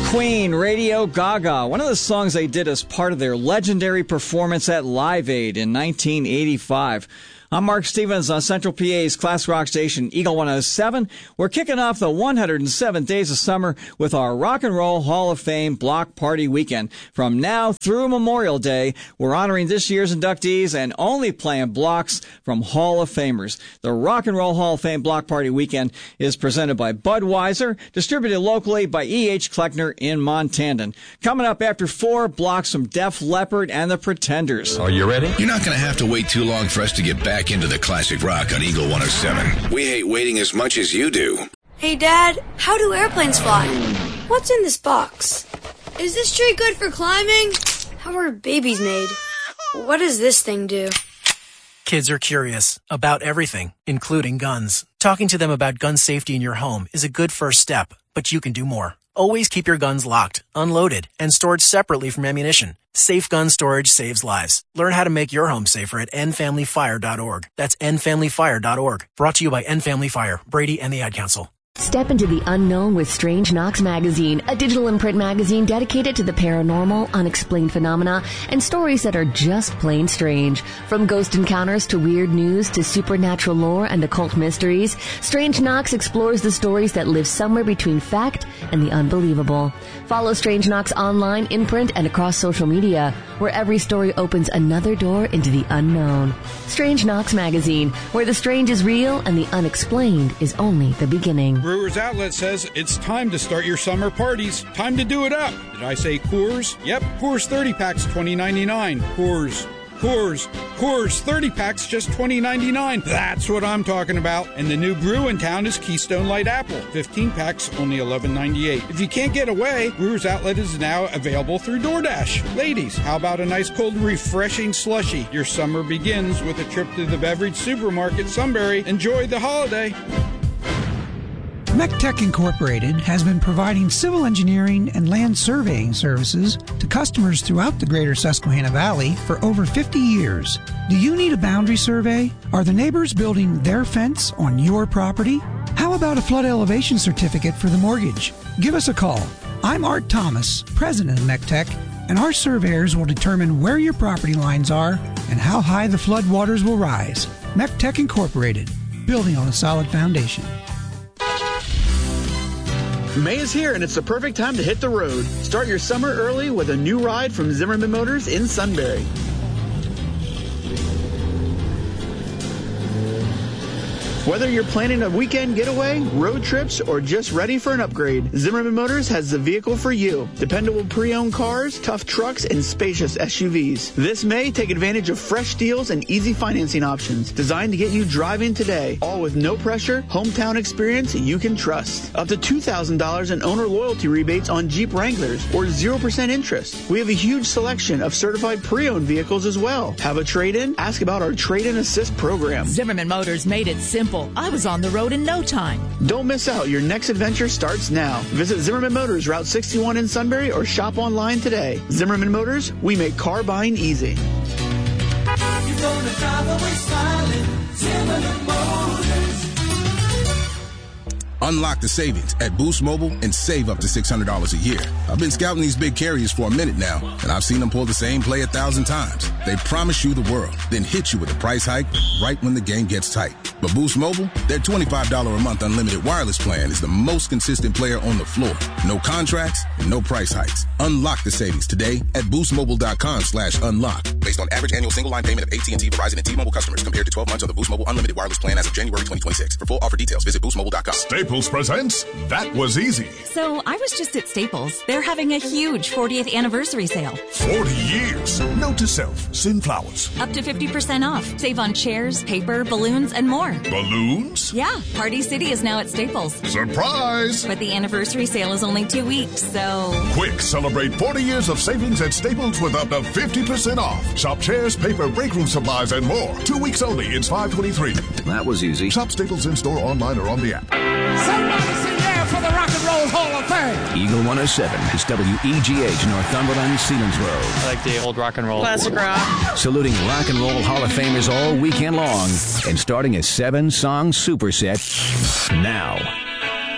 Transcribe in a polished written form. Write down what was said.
Queen, Radio Gaga, one of the songs they did as part of their legendary performance at Live Aid in 1985. I'm Mark Stevens on Central PA's class rock station, Eagle 107. We're kicking off the 107 days of summer with our Rock and Roll Hall of Fame Block Party Weekend. From now through Memorial Day, we're honoring this year's inductees and only playing blocks from Hall of Famers. The Rock and Roll Hall of Fame Block Party Weekend is presented by Budweiser, distributed locally by E.H. Kleckner in Montandan. Coming up after 4, blocks from Def Leppard and the Pretenders. Are you ready? You're not going to have to wait too long for us to get back into the classic rock on Eagle 107. We hate waiting as much as you do. Hey, Dad, how do airplanes fly? What's in this box? Is this tree good for climbing? How are babies made? What does this thing do? Kids are curious about everything, including guns. Talking to them about gun safety in your home is a good first step, but you can do more. Always keep your guns locked, unloaded, and stored separately from ammunition. Safe gun storage saves lives. Learn how to make your home safer at endfamilyfire.org. That's endfamilyfire.org. Brought to you by End Family Fire, Brady, and the Ad Council. Step into the unknown with Strange Knox Magazine, a digital and print magazine dedicated to the paranormal, unexplained phenomena, and stories that are just plain strange. From ghost encounters to weird news to supernatural lore and occult mysteries, Strange Knox explores the stories that live somewhere between fact and the unbelievable. Follow Strange Knox online, in print, and across social media, where every story opens another door into the unknown. Strange Knox Magazine, where the strange is real and the unexplained is only the beginning. Brewers Outlet says it's time to start your summer parties. Time to do it up. Did I say Coors? Yep, Coors 30 packs, $20.99. Coors 30 packs, just $20.99. That's what I'm talking about. And the new brew in town is Keystone Light Apple, 15 packs, only $11.98. If you can't get away, Brewers Outlet is now available through DoorDash. Ladies, how about a nice cold refreshing slushie? Your summer begins with a trip to the beverage supermarket Sunbury. Enjoy the holiday. MECTEC Incorporated has been providing civil engineering and land surveying services to customers throughout the greater Susquehanna Valley for over 50 years. Do you need a boundary survey? Are the neighbors building their fence on your property? How about a flood elevation certificate for the mortgage? Give us a call. I'm Art Thomas, president of MECTEC, and our surveyors will determine where your property lines are and how high the flood waters will rise. MECTEC Incorporated, building on a solid foundation. May is here, and it's the perfect time to hit the road. Start your summer early with a new ride from Zimmerman Motors in Sunbury. Whether you're planning a weekend getaway, road trips, or just ready for an upgrade, Zimmerman Motors has the vehicle for you. Dependable pre-owned cars, tough trucks, and spacious SUVs. This May, take advantage of fresh deals and easy financing options designed to get you driving today. All with no pressure, hometown experience you can trust. Up to $2,000 in owner loyalty rebates on Jeep Wranglers or 0% interest. We have a huge selection of certified pre-owned vehicles as well. Have a trade-in? Ask about our trade-in assist program. Zimmerman Motors made it simple. I was on the road in no time. Don't miss out. Your next adventure starts now. Visit Zimmerman Motors, Route 61 in Sunbury, or shop online today. Zimmerman Motors, we make car buying easy. You're gonna drive away smiling. Zimmerman Motors. Unlock the savings at Boost Mobile and save up to $600 a year. I've been scouting these big carriers for a minute now, and I've seen them pull the same play 1,000 times. They promise you the world, then hit you with a price hike right when the game gets tight. But Boost Mobile, their $25 a month unlimited wireless plan is the most consistent player on the floor. No contracts, no price hikes. Unlock the savings today at boostmobile.com/unlock. Based on average annual single line payment of AT&T, Verizon, and T-Mobile customers compared to 12 months on the Boost Mobile unlimited wireless plan as of January 2026. For full offer details, visit boostmobile.com. Staples presents That Was Easy. So I was just at Staples. They're having a huge 40th anniversary sale. 40 years. Note to self, send flowers. Up to 50% off. Save on chairs, paper, balloons, and more. Balloons? Yeah, Party City is now at Staples. Surprise! But the anniversary sale is only 2 weeks, so... Quick, celebrate 40 years of savings at Staples with up to 50% off. Shop chairs, paper, break room supplies, and more. 2 weeks only. It's $5.23. That was easy. Shop Staples in-store, online, or on the app. Somebody say yeah for the Rock and Roll Hall of Fame. Eagle 107 is WEGH, Northumberland, Selinsgrove. I like the old rock and roll. Classic rock. Saluting Rock and Roll Hall of Famers all weekend long and starting a 7-song superset now.